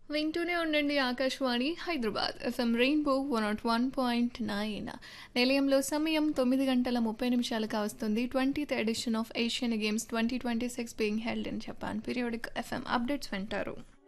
వింటూనే ఉండండి Akashvani Hyderabad FM rainbow 101.9. నిలయంలో సమయం 9 గంటల 30 నిమిషాలు కావస్తుంది. 20th edition of Asian games 2026 being held in Japan. Periodic FM updates వింటారు.